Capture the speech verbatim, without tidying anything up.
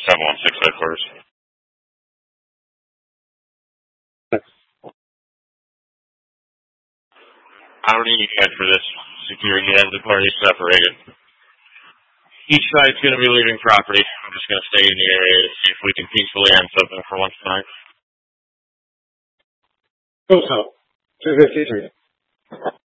seven one six headquarters. I don't need you for this. Security has the party separated. Each side's going to be leaving property. I'm just going to stay in the area to see if we can peacefully end something for once tonight. Cool, so. two fifty-three.